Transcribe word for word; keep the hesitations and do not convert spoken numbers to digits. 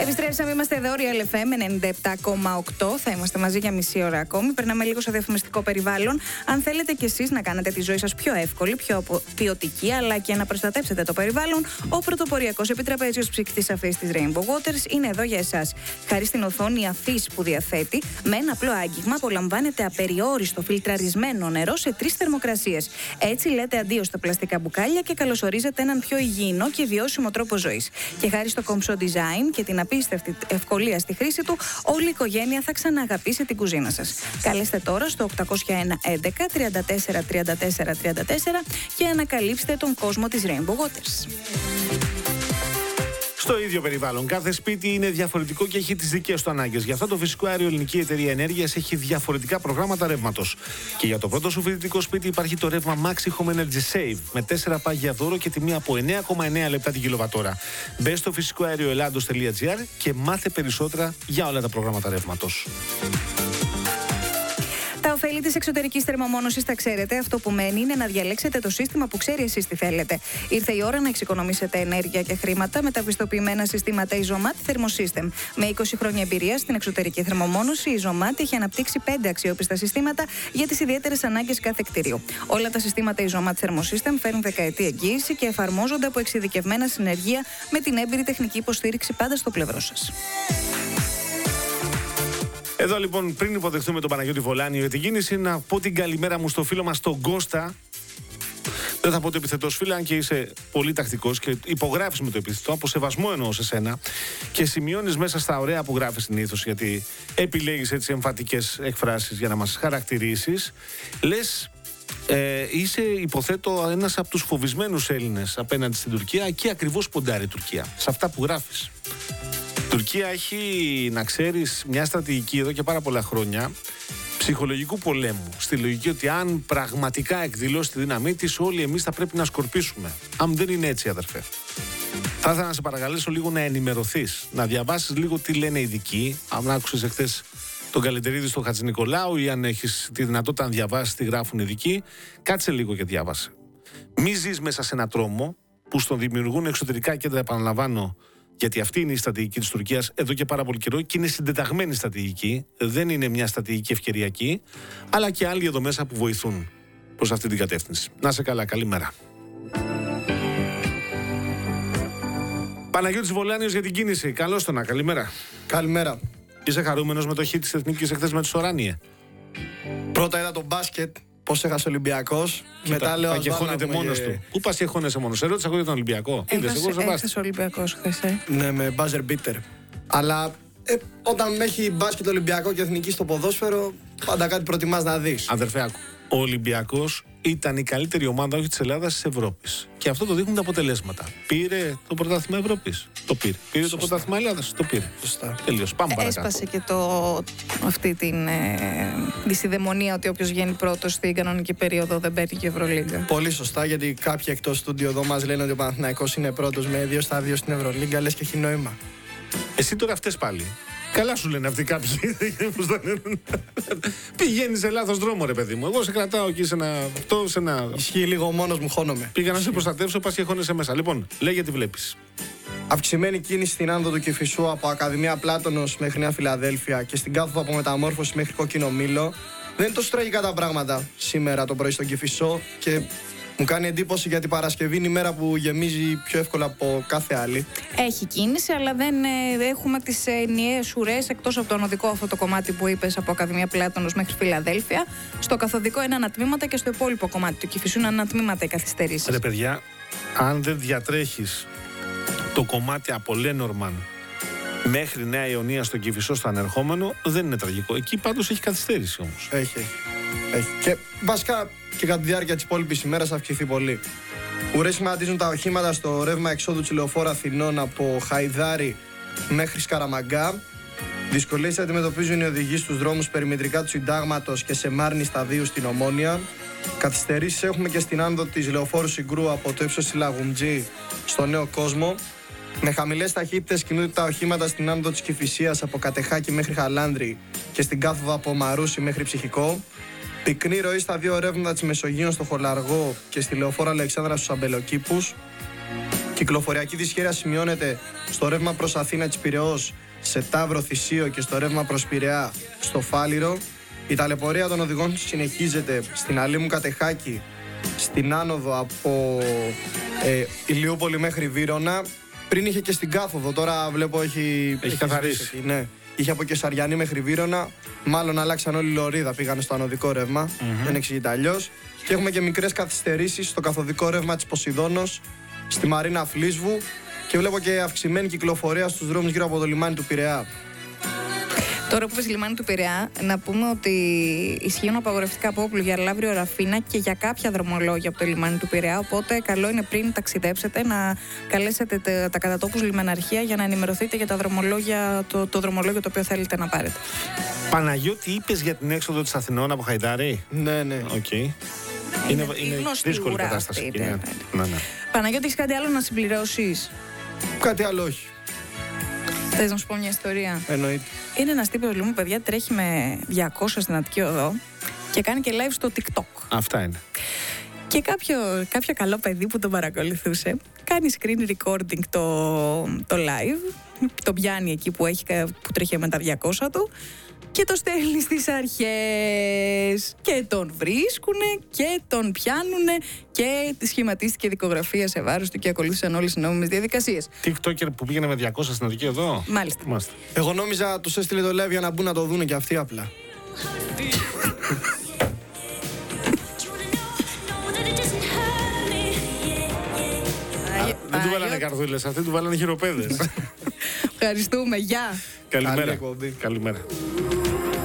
Επιστρέψαμε, είμαστε εδώ, Real εφ εμ ενενήντα επτά κόμμα οκτώ. Θα είμαστε μαζί για μισή ώρα ακόμη. Περνάμε λίγο στο διαφημιστικό περιβάλλον. Αν θέλετε κι εσείς να κάνετε τη ζωή σας πιο εύκολη, πιο ποιοτική, αλλά και να προστατέψετε το περιβάλλον, ο πρωτοποριακός επιτραπέζιος ψυκτής αφής της Rainbow Waters είναι εδώ για εσάς. Χάρη στην οθόνη αφής που διαθέτει, με ένα απλό άγγιγμα απολαμβάνετε απεριόριστο φιλτραρισμένο νερό σε τρεις θερμοκρασίες. Έτσι λέτε αντίο στα πλαστικά μπουκάλια και καλωσορίζετε έναν πιο υγιεινό και βιώσιμο τρόπο ζωής. Και χάρη στο κομψό design και την απίστευτη ευκολία στη χρήση του, όλη η οικογένεια θα ξανααγαπήσει την κουζίνα σας. Καλέστε τώρα στο οκτακόσια ένα έντεκα τριάντα τέσσερα τριάντα τέσσερα τριάντα τέσσερα και ανακαλύψτε τον κόσμο της Rainbow Waters. Στο ίδιο περιβάλλον, κάθε σπίτι είναι διαφορετικό και έχει τις δικές του ανάγκες. Γι' αυτό το Φυσικό Αέριο Ελληνική Εταιρεία Ενέργειας έχει διαφορετικά προγράμματα ρεύματος. Και για το πρώτο σου φοιτητικό σπίτι υπάρχει το ρεύμα Maxi Home Energy Save με τέσσερα πάγια δώρο και τιμή από εννέα κόμμα εννέα λεπτά την κιλοβατόρα. Μπες στο φυσικό αέριο ελλάδος τελεία τζι άρ και μάθε περισσότερα για όλα τα προγράμματα ρεύματος. Τα ωφέλη της εξωτερικής θερμομόνωσης τα ξέρετε. Αυτό που μένει είναι να διαλέξετε το σύστημα που ξέρει εσείς τι θέλετε. Ήρθε η ώρα να εξοικονομήσετε ενέργεια και χρήματα με τα πιστοποιημένα συστήματα Isomat Thermosystem. Με είκοσι χρόνια εμπειρία στην εξωτερική θερμομόνωση, η Isomat έχει αναπτύξει πέντε αξιόπιστα συστήματα για τις ιδιαίτερες ανάγκες κάθε κτίριου. Όλα τα συστήματα Isomat Thermosystem φέρνουν δεκαετή εγγύηση και εφαρμόζονται από εξειδικευμένα συνεργεία με την έμπειρη τεχνική υποστήριξη πάντα στο πλευρό σας. Εδώ λοιπόν, πριν υποδεχθούμε τον Παναγιώτη Βολάνιο για την κίνηση, να πω την καλημέρα μου στο φίλο μας τον Κώστα. Δεν θα πω το επιθετός φίλο, αν και είσαι πολύ τακτικός και υπογράφεις με το επιθετό, από σεβασμό εννοώ σε σένα, και σημειώνεις μέσα στα ωραία που γράφεις συνήθως, γιατί επιλέγεις έτσι εμφατικές εκφράσεις για να μας χαρακτηρίσεις. Λες, ε, είσαι, υποθέτω, ένας από τους φοβισμένους Έλληνες απέναντι στην Τουρκία, και ακριβώς ποντάρει η Τουρκία, σε αυτά που γράφεις. Η Τουρκία έχει, να ξέρεις, μια στρατηγική εδώ και πάρα πολλά χρόνια ψυχολογικού πολέμου. Στη λογική ότι αν πραγματικά εκδηλώσει τη δύναμή της, όλοι εμείς θα πρέπει να σκορπίσουμε. Αν δεν είναι έτσι, αδερφέ. Θα ήθελα να σε παρακαλέσω λίγο να ενημερωθείς, να διαβάσεις λίγο τι λένε οι ειδικοί. Αν άκουσες εχθές τον Καλεντερίδη στο Χατζηνικολάου, ή αν έχεις τη δυνατότητα να διαβάσεις τι γράφουν οι ειδικοί, κάτσε λίγο και διάβασε. Μη ζεις μέσα σε ένα τρόμο που στον δημιουργούν εξωτερικά κέντρα, επαναλαμβάνω. Γιατί αυτή είναι η στρατηγική της Τουρκίας εδώ και πάρα πολύ καιρό και είναι συντεταγμένη στρατηγική. Δεν είναι μια στρατηγική ευκαιριακή, αλλά και άλλοι εδώ μέσα που βοηθούν προς αυτή την κατεύθυνση. Να είσαι καλά, καλημέρα. Παναγιώτης Βολάνιος για την κίνηση. Καλώς το να, καλημέρα. Καλημέρα. Είσαι χαρούμενος με το χ της Εθνικής εχθές με τους Οράνιε? Πρώτα είδα το μπάσκετ. Πώς έχασε ο Ολυμπιακός. Μετά λέω. Και χώνεται μόνος του. Πού πας και χώνεσαι μόνος? Σε ρώτησα εγώ για τον Ολυμπιακό. Έχασε ο Ολυμπιακός χθες. Ναι, με buzzer beater. Αλλά ε, όταν έχει μπάσκετ Ολυμπιακό και Εθνική στο ποδόσφαιρο, πάντα κάτι προτιμάς να δεις. Αδερφέ, άκου. Ο Ολυμπιακός ήταν η καλύτερη ομάδα, όχι της Ελλάδας, της Ευρώπης. Και αυτό το δείχνουν τα αποτελέσματα. Πήρε το πρωτάθλημα Ευρώπης. Το πήρε. Πήρε Σωστά. το πρωτάθλημα Ελλάδας. Το πήρε. Σωστά. Τελείως. Πάμε παρακάτω. Έσπασε και το, αυτή την ε, δυσιδαιμονία ότι όποιος βγαίνει πρώτος στην κανονική περίοδο δεν παίρνει και Ευρωλίγκα. Πολύ σωστά, γιατί κάποιοι εκτός στούντιο εδώ μας λένε ότι ο Παναθηναϊκός είναι πρώτος με δύο στα δύο στην Ευρωλίγκα, λες και έχει νόημα. Εσύ τώρα αυτές πάλι. Καλά σου λένε αυτοί κάποιοι. Πηγαίνει σε λάθος δρόμο, ρε παιδί μου. Εγώ σε κρατάω εκεί σε ένα. Αυτό, σε ένα... Ισχύει λίγο, μόνος μου χώνομαι. Πήγα να σε προστατεύσω, πας και χώνεσαι μέσα. Λοιπόν, λέγε τι βλέπεις. Αυξημένη κίνηση στην άνοδο του Κηφισού από Ακαδημία Πλάτωνος μέχρι Νέα Φιλαδέλφια και στην κάθοδο από Μεταμόρφωση μέχρι Κόκκινο Μήλο. Δεν είναι τόσο τραγικά τα πράγματα σήμερα το πρωί στον Κηφισό και μου κάνει εντύπωση γιατί Παρασκευή είναι η μέρα που γεμίζει πιο εύκολα από κάθε άλλη. Έχει κίνηση, αλλά δεν ε, έχουμε τις ενιαίες ουρές εκτός από το οδικό αυτό το κομμάτι που είπες από Ακαδημία Πλάτωνος μέχρι Φιλαδέλφια. Στο καθοδικό είναι ανατμήματα και στο υπόλοιπο κομμάτι του Κηφισού είναι ανατμήματα οι καθυστερήσεις. Ρε παιδιά, αν δεν διατρέχεις το κομμάτι από Λένορμαν μέχρι Νέα Ιωνία στον Κηφισό στο ανερχόμενο, δεν είναι τραγικό. Εκεί πάντως έχει καθυστέρηση όμως. Έχει, έχει. έχει. Και βασικά και κατά τη διάρκεια της υπόλοιπης ημέρας θα αυξηθεί πολύ. Ουρές σχηματίζουν τα οχήματα στο ρεύμα εξόδου της Λεωφόρου Αθηνών από Χαϊδάρι μέχρι Σκαραμαγκά. Δυσκολίες αντιμετωπίζουν οι οδηγοί στους δρόμους περιμετρικά του Συντάγματος και σε Μάρνη σταδίου στην Ομόνια. Καθυστερήσεις έχουμε και στην άνοδο της Λεωφόρου Συγκρού από το ύψος της Λαγουμτζή στο Νέο Κόσμο. Με χαμηλές ταχύτητες κινούνται τα οχήματα στην άνοδο της Κηφισίας από Κατεχάκη μέχρι Χαλάνδρη και στην κάθοδο από Μαρούσι μέχρι Ψυχικό. Πυκνή ροή στα δύο ρεύματα της Μεσογείων στο Χολαργό και στη Λεωφόρο Αλεξάνδρα στους Αμπελοκήπους. Κυκλοφοριακή δυσχέρεια σημειώνεται στο ρεύμα προς Αθήνα της Πειραιώς, σε Ταύρο Θησίο και στο ρεύμα προς Πειραιά στο Φάληρο. Η ταλαιπωρία των οδηγών συνεχίζεται στην Αλήμου Κατεχάκη, στην άνοδο από ε, Ηλιούπολη μέχρι Βύρωνα. Πριν είχε και στην κάθοδο, τώρα βλέπω έχει, έχει καθαρίσει. Έχει, ναι. Είχε από Κεσαριανή μέχρι Βύρωνα. Μάλλον αλλάξαν όλη η λωρίδα, πήγανε στο ανωδικό ρεύμα. Mm-hmm. Δεν εξηγείται αλλιώς. Και έχουμε και μικρές καθυστερήσεις στο καθοδικό ρεύμα της Ποσειδώνος, στη Μαρίνα Φλίσβου. Και βλέπω και αυξημένη κυκλοφορία στους δρόμους γύρω από το λιμάνι του Πειραιά. Τώρα που πες λιμάνι του Πειραιά, να πούμε ότι ισχύουν απαγορευτικά απόπλου για Λαύριο Ραφίνα και για κάποια δρομολόγια από το λιμάνι του Πειραιά. Οπότε, καλό είναι πριν ταξιδέψετε να καλέσετε τα, τα κατατόπους λιμεναρχεία για να ενημερωθείτε για τα δρομολόγια, το, το δρομολόγιο το οποίο θέλετε να πάρετε. Παναγιώτη, είπες για την έξοδο της Αθηνών από Χαϊδάρη. Ναι, ναι. Okay. Είναι, είναι, είναι δύσκολη κατάσταση. Αυτή, ναι. Ναι. Ναι, ναι. Παναγιώτη, έχεις κάτι άλλο να συμπληρώσεις? Κάτι άλλο όχι. Θες να σου πω μια ιστορία? Εννοείται. Είναι ένας τύπος, λοιπόν, παιδιά, τρέχει με διακόσια στην Αττική Οδό και κάνει και live στο TikTok. Αυτά είναι. Και κάποιο, κάποιο καλό παιδί που τον παρακολουθούσε κάνει screen recording το, το live, το πιάνει εκεί που, έχει, που τρέχει με τα διακόσια του και το στέλνει στις αρχές και τον βρίσκουνε και τον πιάνουνε και σχηματίστηκε δικογραφία σε βάρος του και ακολούθησαν όλες οι νόμιμες διαδικασίες. TikToker που πήγαινε με διακόσια στην Αττική Οδό. Μάλιστα. Μάλιστα. Εγώ νόμιζα τους έστειλε το live για να μπουν να το δούνε και αυτοί απλά. Δεν του βάλανε καρδούλες, αυτοί του βάλανε χειροπέδες. Ευχαριστούμε, γεια. Καλημέρα. Καλημέρα.